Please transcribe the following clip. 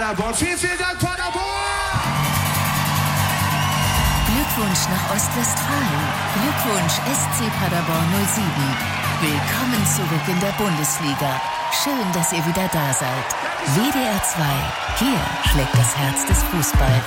Paderborn. Vielen, vielen Dank, Paderborn! Glückwunsch nach Ostwestfalen. Glückwunsch SC Paderborn 07. Willkommen zurück in der Bundesliga. Schön, dass ihr wieder da seid. WDR 2. Hier schlägt das Herz des Fußballs.